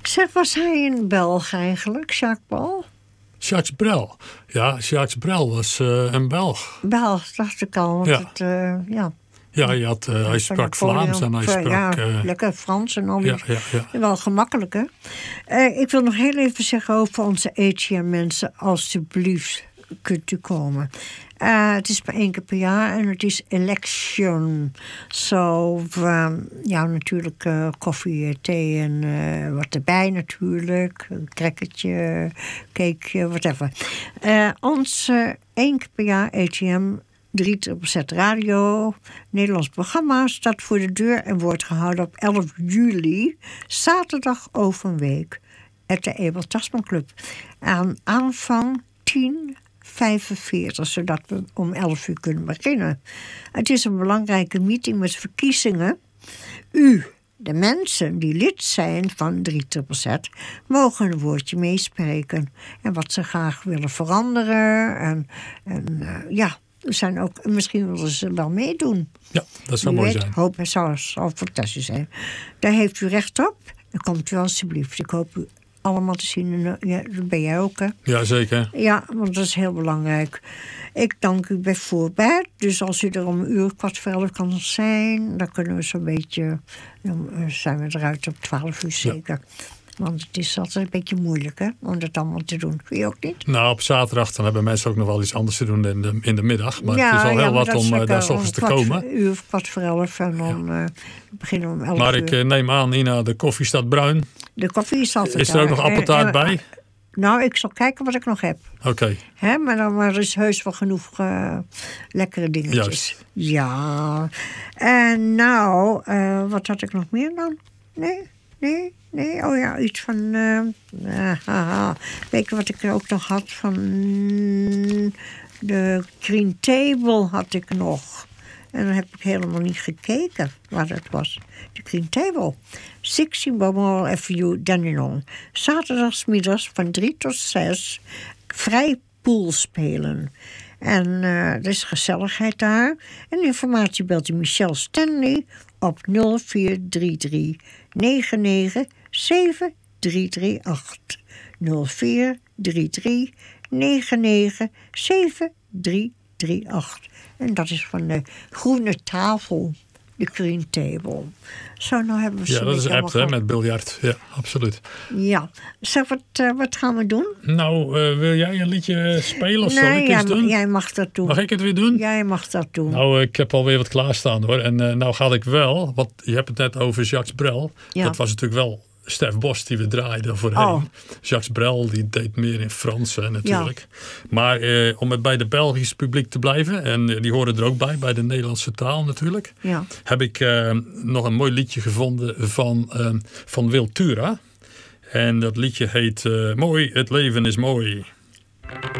Zeg, was hij een Belg eigenlijk, Jacques Brel? Jacques Brel. Ja, Jacques Brel was een Belg. Belg, dacht ik al. Want ja. Ja, hij sprak Vlaams en hij sprak... lekker Frans en al. Ja. Wel gemakkelijk, hè? Ik wil nog heel even zeggen over onze ATM-mensen. Alsjeblieft, kunt u komen. Het is maar 1 keer per jaar en het is election. Natuurlijk koffie, thee en wat erbij natuurlijk. Een crackertje, cakeje, whatever. Ons 1 keer per jaar ATM... 3 radio, Nederlands programma, staat voor de deur en wordt gehouden op 11 juli, zaterdag over een week, at de Abel Tasman Club. Aan aanvang 10:45, zodat we om 11 uur kunnen beginnen. Het is een belangrijke meeting met verkiezingen. U, de mensen die lid zijn van 3ZZZ, mogen een woordje meespreken. En wat ze graag willen veranderen. Er zijn ook, misschien willen ze wel meedoen. Ja, dat zou mooi zijn. Hoop, het zou fantastisch zijn. Daar heeft u recht op. Dan komt u alsjeblieft. Ik hoop u allemaal te zien. Ja, dat ben jij ook, hè? Ja, zeker. Ja, want dat is heel belangrijk. Ik dank u bij voorbaat. Dus als u er om 1:15 kan zijn, dan kunnen we zo'n beetje... Dan zijn we eruit op 12 uur zeker. Ja. Want het is altijd een beetje moeilijk, hè, om dat allemaal te doen. Kun je ook niet? Nou, op zaterdag dan hebben mensen ook nog wel iets anders te doen in de middag. Maar het is al heel wat om daar 's ochtends te komen. 11:15 en dan beginnen we om 11 uur. Maar ik neem aan, Nina, de koffie staat bruin. De koffie is altijd Is er ook nog appeltaart bij? Nou, ik zal kijken wat ik nog heb. Oké. Maar er is heus wel genoeg lekkere dingetjes. Juist. Ja. En nou, wat had ik nog meer dan? Nee. Oh ja, iets van... weet je wat ik ook nog had? Van de Green Table had ik nog. En dan heb ik helemaal niet gekeken waar dat was. De Green Table. 16 Balmoral Avenue, Dandenong. Zaterdagsmiddags van 3 tot 6. Vrij pool spelen. En er is gezelligheid daar. En informatie belt u Michelle Stanley op 0433 99 7338. 0433 99 7338. En dat is van de groene tafel, de Green Table. Zo, nou hebben we dat is een app, hè, met biljart. Ja, absoluut. Ja. Zeg, wat gaan we doen? Nou, wil jij een liedje spelen of zal ik eens doen? Jij mag dat doen. Mag ik het weer doen? Jij mag dat doen. Nou, ik heb alweer wat klaarstaan, hoor. En nou ga ik wel, want je hebt het net over Jacques Brel. Ja. Dat was natuurlijk wel Stef Bos die we draaiden voorheen. Oh. Jacques Brel die deed meer in Frans natuurlijk. Ja. Maar om bij de Belgisch publiek te blijven, en die horen er ook bij de Nederlandse taal natuurlijk, heb ik nog een mooi liedje gevonden van Wiltura. En dat liedje heet Mooi, het leven is mooi.